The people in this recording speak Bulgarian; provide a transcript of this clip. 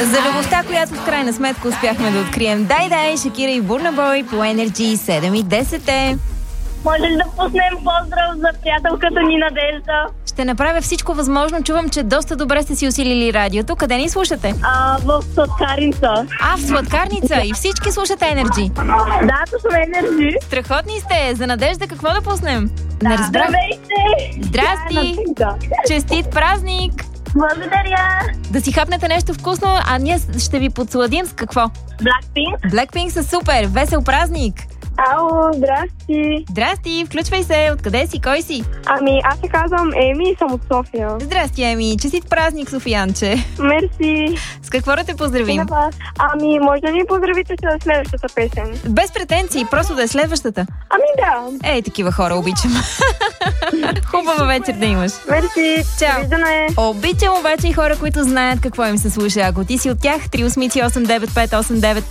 За любовта, която в крайна сметка успяхме да открием. Дай, Шакира и Бурна Бой по Energy 7:10 е. Може ли да пуснем поздрав за приятелката ни Надежда? Ще направя всичко възможно. Чувам, че доста добре сте си усилили радиото. Къде ни слушате? В Сладкарница. В Сладкарница. И всички слушате Energy. Да, точно Energy. Страхотни сте. За Надежда какво да пуснем? Не разбрах. Здравейте! Здрасти! Честит празник! Благодаря! Да си хапнете нещо вкусно, а ние ще ви подсладим с какво? Blackpink са супер! Весел празник! Ало, здрасти! Здрасти! Включвай се! Откъде си? Кой си? Аз се казвам Еми и съм от София. Здрасти, Еми! Честит празник, Софиянче! Мерси! С какво да те поздравим? Може да ни поздравите с следващата песен? Без претенции, просто да е следващата. Да. Такива хора обичам. Хубава вечер да имаш. Мерси! Чао! Виждане! Обичам обаче и хора, които знаят какво им се слуша. Ако ти си от тях, 3889589